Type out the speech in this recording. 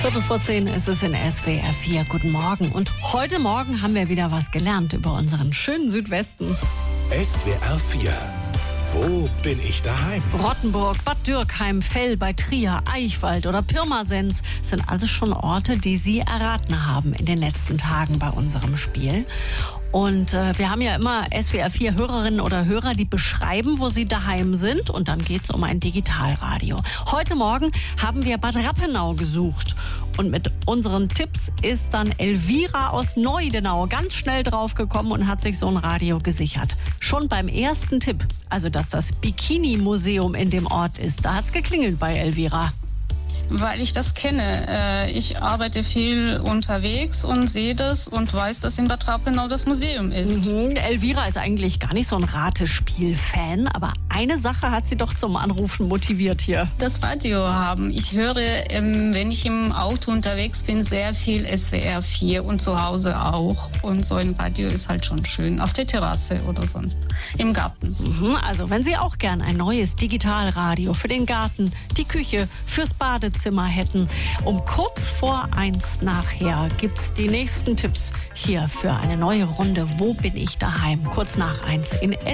10:15 ist es in SWR 4. Guten Morgen. Und heute Morgen haben wir wieder was gelernt über unseren schönen Südwesten. SWR 4. Wo bin ich daheim? Rottenburg, Bad Dürkheim, Fell bei Trier, Eichwald oder Pirmasens sind alles schon Orte, die Sie erraten haben in den letzten Tagen bei unserem Spiel. Und wir haben ja immer SWR 4 Hörerinnen oder Hörer, die beschreiben, wo sie daheim sind. Und dann geht's um ein Digitalradio. Heute Morgen haben wir Bad Rappenau gesucht. Und mit unseren Tipps ist dann Elvira aus Neudenau ganz schnell draufgekommen und hat sich so ein Radio gesichert. Schon beim ersten Tipp, also dass das Bikini-Museum in dem Ort ist, da hat's geklingelt bei Elvira. Weil ich das kenne. Ich arbeite viel unterwegs und sehe das und weiß, dass in Bad Rappenau das Museum ist. Elvira ist eigentlich gar nicht so ein Ratespiel-Fan, aber eine Sache hat sie doch zum Anrufen motiviert hier. Das Radio haben. Ich höre, wenn ich im Auto unterwegs bin, sehr viel SWR 4 und zu Hause auch. Und so ein Radio ist halt schon schön. Auf der Terrasse oder sonst im Garten. Also wenn Sie auch gern ein neues Digitalradio für den Garten, die Küche, fürs Badezimmer hätten. Um kurz vor 1 nachher gibt's die nächsten Tipps hier für eine neue Runde. Wo bin ich daheim? Kurz nach 1 in